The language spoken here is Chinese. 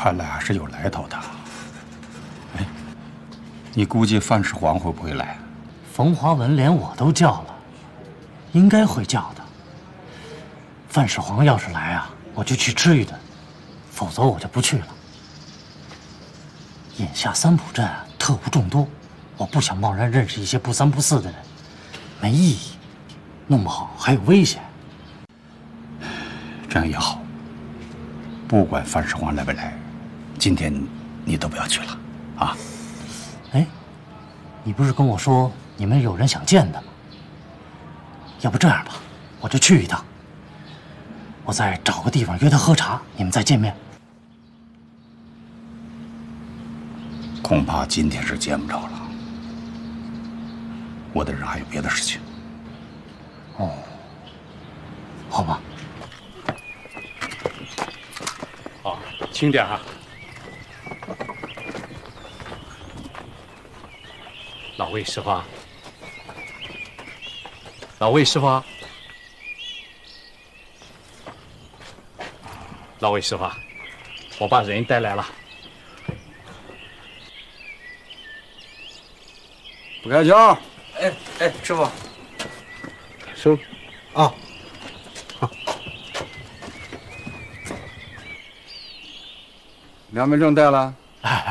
看来还是有来头的。哎，你估计范世皇会不会来？ 冯华文连我都叫了，应该会叫的。范世皇要是来啊，我就去吃一顿，否则我就不去了。眼下三浦镇特务众多，我不想贸然认识一些不三不四的人，没意义，弄不好还有危险。 这样也好，不管范世皇来不来，今天你都不要去了，啊？ 哎，你不是跟我说你们有人想见的吗？要不这样吧，我就去一趟，我再找个地方约他喝茶，你们再见面。 恐怕今天是见不着了，我的人还有别的事情。 哦，好吧。 好，轻点哈。老魏师傅，老魏师傅，老魏师傅，我把人带来了。 不开窍。 哎，师傅， 收。啊。梁文正带了。